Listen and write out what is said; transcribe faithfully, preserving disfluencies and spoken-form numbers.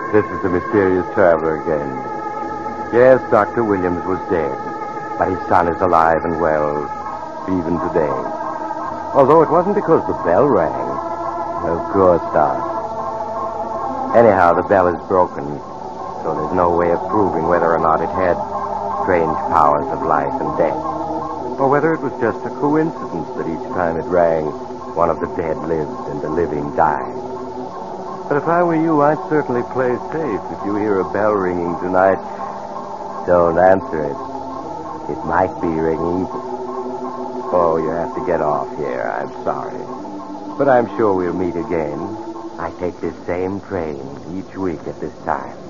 This is the mysterious traveler again. Yes, Doctor Williams was dead, but his son is alive and well, even today. Although it wasn't because the bell rang. Of course not. Anyhow, the bell is broken, so there's no way of proving whether or not it had strange powers of life and death, or whether it was just a coincidence that each time it rang, one of the dead lived and the living died. But if I were you, I'd certainly play safe. If you hear a bell ringing tonight, don't answer it. It might be ringing. Oh, you have to get off here. I'm sorry. But I'm sure we'll meet again. I take this same train each week at this time.